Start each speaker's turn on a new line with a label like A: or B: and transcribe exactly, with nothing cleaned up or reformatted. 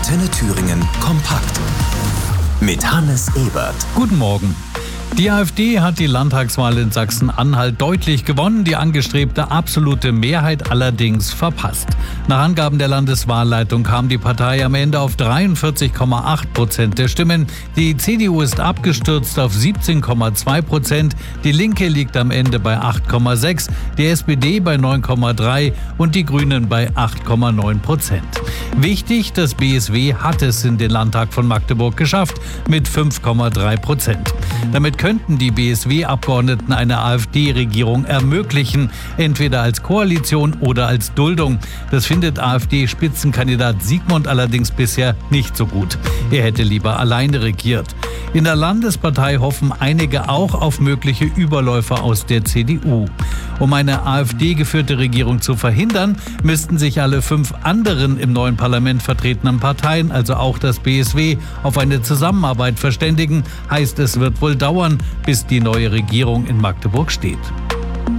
A: Antenne Thüringen kompakt. Mit Hannes Ebert.
B: Guten Morgen. Die AfD hat die Landtagswahl in Sachsen-Anhalt deutlich gewonnen, die angestrebte absolute Mehrheit allerdings verpasst. Nach Angaben der Landeswahlleitung kam die Partei am Ende auf dreiundvierzig Komma acht Prozent der Stimmen. Die C D U ist abgestürzt auf siebzehn Komma zwei Prozent, die Linke liegt am Ende bei acht Komma sechs, die S P D bei neun Komma drei und die Grünen bei acht Komma neun Prozent. Wichtig, das B S W hat es in den Landtag von Magdeburg geschafft mit fünf Komma drei Prozent. Damit könnten die B S W-Abgeordneten eine AfD-Regierung ermöglichen, entweder als Koalition oder als Duldung. Das findet AfD-Spitzenkandidat Siegmund allerdings bisher nicht so gut. Er hätte lieber alleine regiert. In der Landespartei hoffen einige auch auf mögliche Überläufer aus der C D U. Um eine AfD-geführte Regierung zu verhindern, müssten sich alle fünf anderen im neuen Parlament vertretenen Parteien, also auch das B S W, auf eine Zusammenarbeit verständigen. Heißt, es wird wohl dauern, bis die neue Regierung in Magdeburg steht.